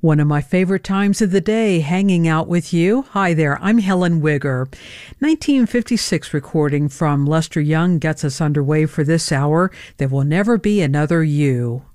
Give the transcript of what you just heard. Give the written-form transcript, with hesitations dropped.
One of my favorite times of the day, hanging out with you. Hi there, I'm Helen Wigger. 1956 recording from Lester Young gets us underway for this hour. There Will Never Be Another You.